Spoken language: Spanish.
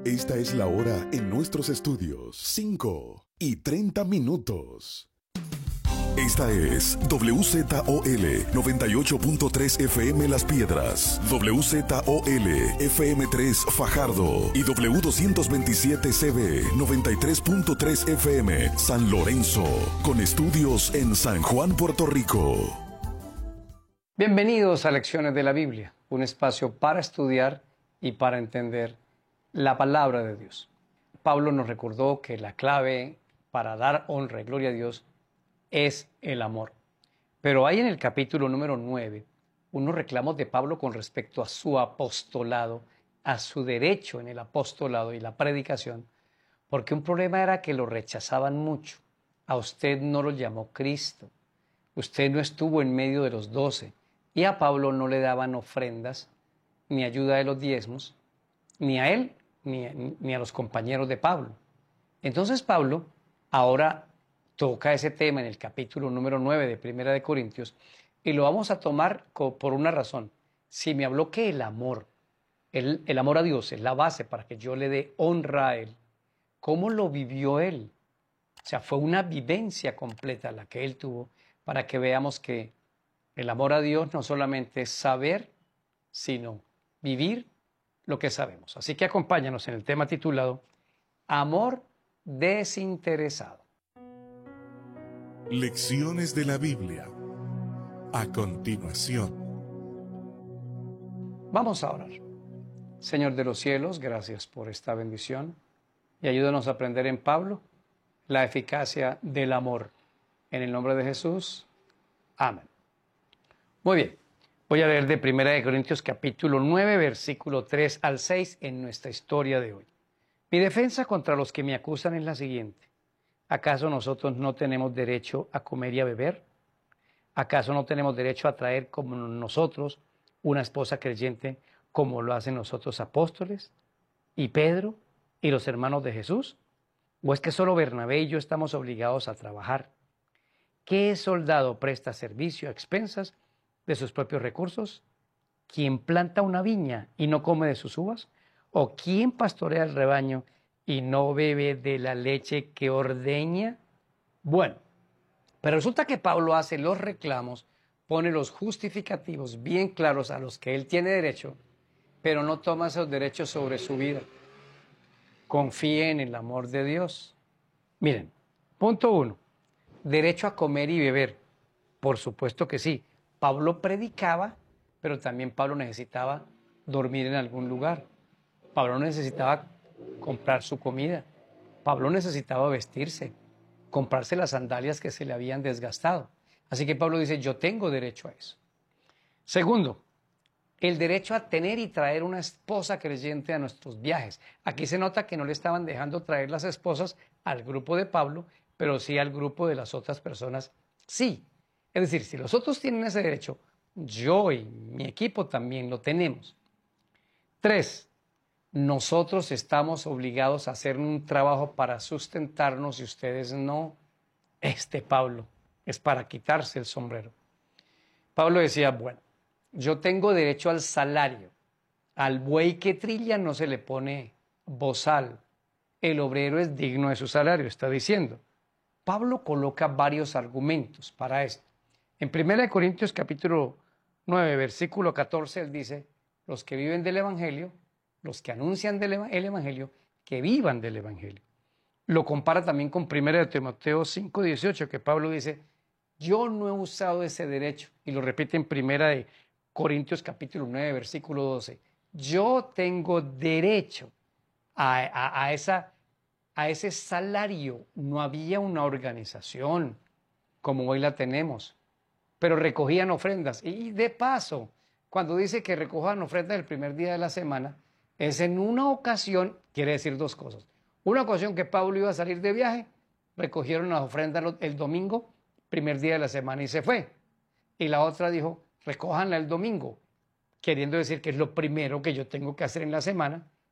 Esta es la hora en nuestros estudios, 5:30. Esta es WZOL 98.3 FM Las Piedras, WZOL FM3 Fajardo y W227CB 93.3 FM San Lorenzo, con estudios en San Juan, Puerto Rico. Bienvenidos a Lecciones de la Biblia, un espacio para estudiar y para entender la palabra de Dios. Pablo nos recordó que la clave para dar honra y gloria a Dios es el amor. Pero hay en el capítulo número 9 unos reclamos de Pablo con respecto a su apostolado, a su derecho en el apostolado y la predicación, porque un problema era que lo rechazaban mucho. A usted no lo llamó Cristo, usted no estuvo en medio de los 12, y a Pablo no le daban ofrendas, ni ayuda de los diezmos, ni a él, ni a los compañeros de Pablo. Entonces Pablo ahora toca ese tema en el capítulo número 9 de Primera de Corintios, y lo vamos a tomar por una razón. Si me habló que el amor a Dios es la base para que yo le dé honra a Él, ¿cómo lo vivió Él? O sea, fue una vivencia completa la que Él tuvo para que veamos que el amor a Dios no solamente es saber, sino vivir lo que sabemos. Así que acompáñanos en el tema titulado Amor desinteresado. Lecciones de la Biblia. A continuación. Vamos a orar. Señor de los cielos, gracias por esta bendición y ayúdanos a aprender en Pablo la eficacia del amor. En el nombre de Jesús. Amén. Muy bien. Voy a leer de 1 Corintios capítulo 9, versículo 3 al 6 en nuestra historia de hoy. Mi defensa contra los que me acusan es la siguiente. ¿Acaso nosotros no tenemos derecho a comer y a beber? ¿Acaso no tenemos derecho a traer como nosotros una esposa creyente como lo hacen los otros apóstoles y Pedro y los hermanos de Jesús? ¿O es que solo Bernabé y yo estamos obligados a trabajar? ¿Qué soldado presta servicio a expensas de sus propios recursos? ¿Quién planta una viña y no come de sus uvas? ¿O quién pastorea el rebaño y no bebe de la leche que ordeña? Bueno, pero resulta que Pablo hace los reclamos, pone los justificativos bien claros a los que él tiene derecho, pero no toma esos derechos sobre su vida. Confíe en el amor de Dios. Miren, punto 1, derecho a comer y beber. Por supuesto que sí. Pablo predicaba, pero también Pablo necesitaba dormir en algún lugar. Pablo necesitaba comprar su comida. Pablo necesitaba vestirse, comprarse las sandalias que se le habían desgastado. Así que Pablo dice, yo tengo derecho a eso. Segundo, el derecho a tener y traer una esposa creyente a nuestros viajes. Aquí se nota que no le estaban dejando traer las esposas al grupo de Pablo, pero sí al grupo de las otras personas, sí. Es decir, si los otros tienen ese derecho, yo y mi equipo también lo tenemos. 3, nosotros estamos obligados a hacer un trabajo para sustentarnos y ustedes no. Pablo es para quitarse el sombrero. Pablo decía, bueno, yo tengo derecho al salario. Al buey que trilla no se le pone bozal. El obrero es digno de su salario, está diciendo. Pablo coloca varios argumentos para esto. En 1 Corintios capítulo 9, versículo 14, él dice, los que viven del Evangelio, los que anuncian el Evangelio, que vivan del Evangelio. Lo compara también con 1 Timoteo 5, 18, que Pablo dice, yo no he usado ese derecho. Y lo repite en 1 Corintios capítulo 9, versículo 12. Yo tengo derecho a ese salario. No había una organización como hoy la tenemos, pero recogían ofrendas. Y de paso, cuando dice que recojan ofrendas el primer día de la semana, es en una ocasión, quiere decir dos cosas. Una ocasión que Pablo iba a salir de viaje, recogieron las ofrendas el domingo, primer día de la semana, y se fue. Y la otra dijo, recójanla el domingo, queriendo decir que es lo primero que yo tengo que hacer en la semana,